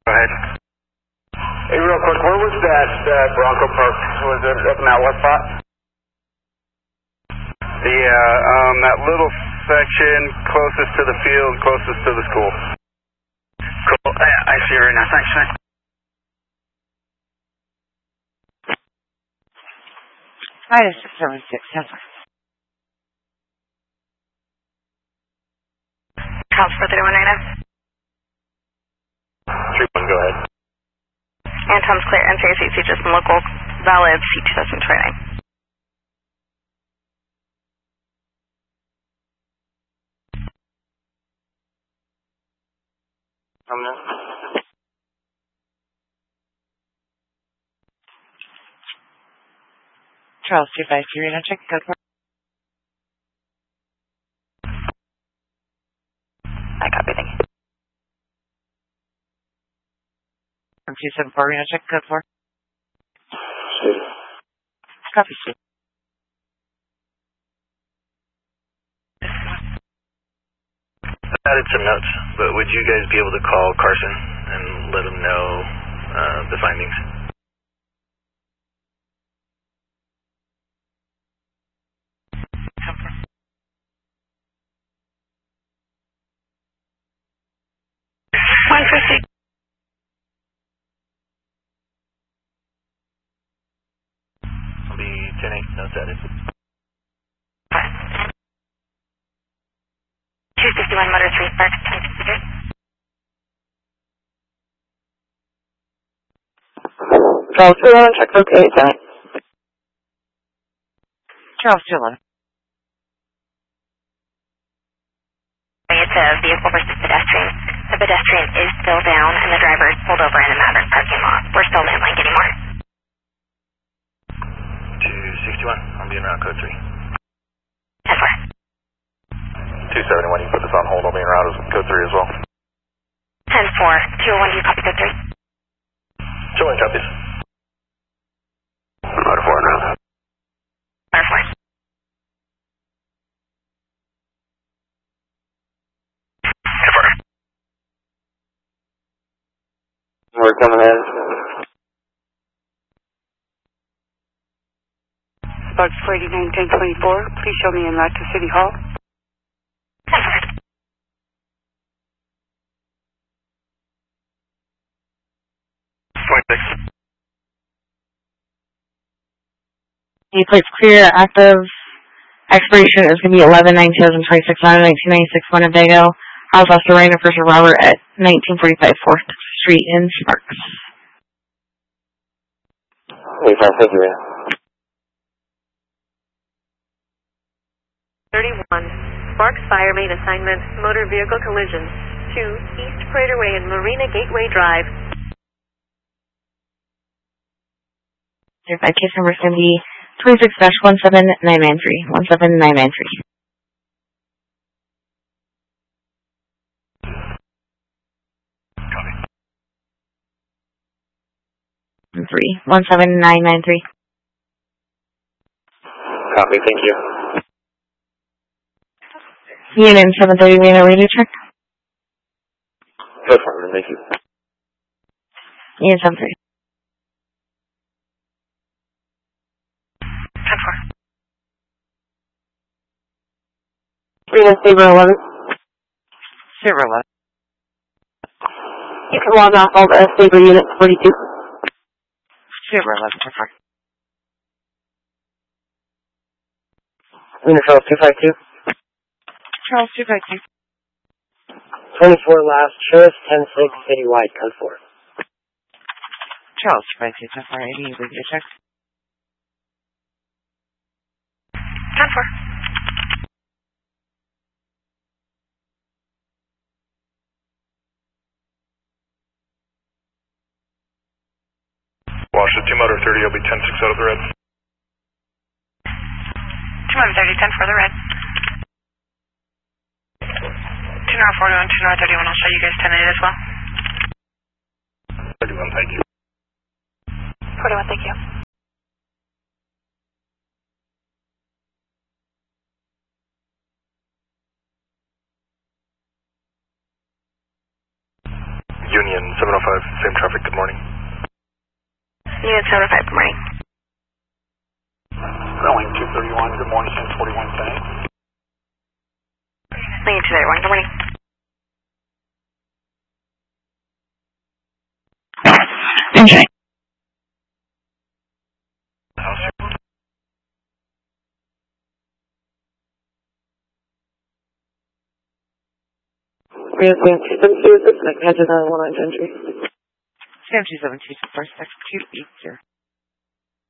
Go ahead. Hey, real quick, where was that Bronco parked? Was it up in that what spot? That little section closest to the field, closest to the school. Cool. I see you right now. Thanks, man. Hi, this is 676. House for 3199. 31, go ahead. Anton's clear. NCACC, just local, valid C2029. Charles 253, Reno, check code 4. I copy, thank you. From 274, Reno, check code 4. Steve. Copy, Steve. I added some notes, but would you guys be able to call Carson and let him know the findings? I'll be 10-8, notes added. 261 Motor 3 Spark 1063. Charles 211, check code 810. Charles 211. It's a vehicle versus pedestrian. The pedestrian is still down, and the driver is pulled over in the Maverick parking lot. We're still handling anymore. 261, I'm being route code 3. 10-4. 271, you can put this on hold. I'll be en route as code 3 as well. 10-4. 201, do you copy code 3? 201 copies. Motor 4 en route. Motor 4. We're coming in. Spark 489-1024, please show me en route to City Hall. 10-4. The plate's clear, active. Expiration is going to be 11/9/2026 on 1996 Winnebago. House Officer Rainer First Robert at 1945 4th Street in Sparks. Wait, thank you, man. 31. Sparks Fire Main Assignment, Motor Vehicle Collision. 2 East Prater Way and Marina Gateway Drive. Certified case number is going to be 26-17993. 17993. 17993. Copy, thank you. Unit 730 Reno radio check. Go for it, thank you. Unit 730. 10-4. Reno Saber 11. Saber 11. You can log off all the Saber unit 42. Saber 11, perfect. Reno Charles 252. Charles 252. 24 last, Sheriff 10-6, citywide, code 4. Charles 252, 10-4, 80, radio check. 10-4. Wash the 2 motor 30, I'll be 10-6 out of the red. 2 motor 30, 10 for the red. 2 north 41, 2 north 31, I'll show you guys 10-8 as well. 31, thank you. 41, thank you. Union Union 705, same traffic, good morning. Unit 705, good morning. Growing 231, good morning, 1041 Bay. Unit 231, good morning. Okay. We have 272, this is Nick, head to 919 entry. 272, first execute, 8 0.